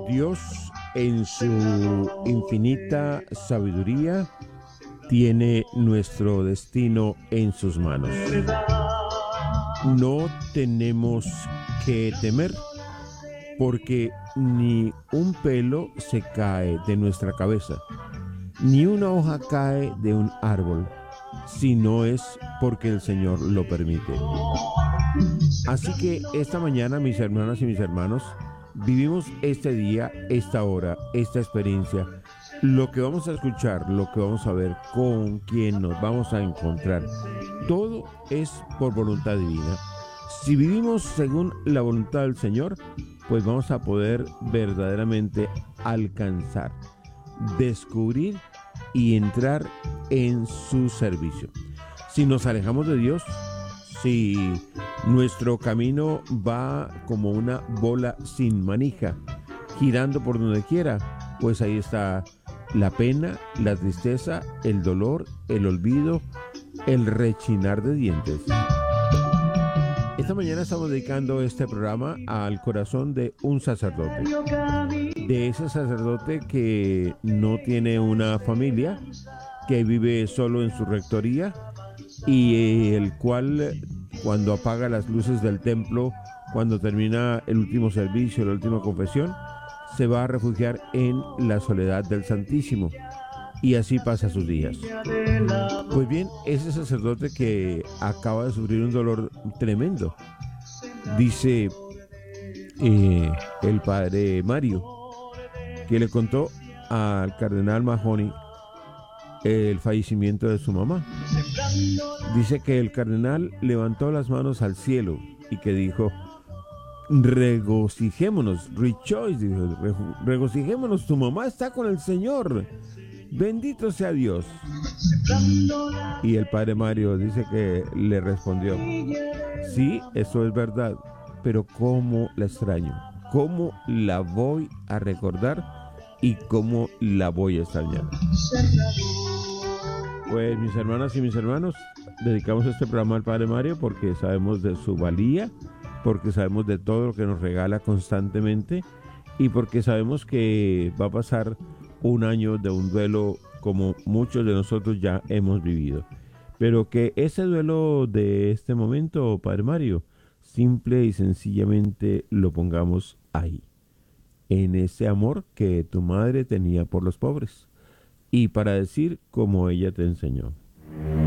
Dios, en su infinita sabiduría, tiene nuestro destino en sus manos. No tenemos que temer, porque ni un pelo se cae de nuestra cabeza, ni una hoja cae de un árbol, si no es porque el Señor lo permite. Así que esta mañana, mis hermanas y mis hermanos, vivimos este día, esta hora, esta experiencia, lo que vamos a escuchar, lo que vamos a ver, con quién nos vamos a encontrar. Todo es por voluntad divina. Si vivimos según la voluntad del Señor, pues vamos a poder verdaderamente alcanzar, descubrir y entrar en su servicio. Si nos alejamos de Dios, si nuestro camino va como una bola sin manija, girando por donde quiera, pues ahí está la pena, la tristeza, el dolor, el olvido, el rechinar de dientes. Esta mañana estamos dedicando este programa al corazón de un sacerdote. De ese sacerdote que no tiene una familia, que vive solo en su rectoría y el cual, cuando apaga las luces del templo, cuando termina el último servicio, la última confesión, se va a refugiar en la soledad del Santísimo y así pasa sus días. Pues bien, ese sacerdote que acaba de sufrir un dolor tremendo, dice el padre Mario, que le contó al cardenal Mahony el fallecimiento de su mamá. Dice que el cardenal levantó las manos al cielo y que dijo: regocijémonos, rejoice, dijo, regocijémonos, tu mamá está con el Señor, bendito sea Dios. Y el padre Mario dice que le respondió: sí, eso es verdad, pero ¿cómo la extraño? ¿Cómo la voy a recordar? ¿Y cómo la voy a extrañar? Pues mis hermanas y mis hermanos, dedicamos este programa al Padre Mario porque sabemos de su valía, porque sabemos de todo lo que nos regala constantemente y porque sabemos que va a pasar un año de un duelo como muchos de nosotros ya hemos vivido. Pero que ese duelo de este momento, Padre Mario, simple y sencillamente lo pongamos ahí, en ese amor que tu madre tenía por los pobres y para decir como ella te enseñó.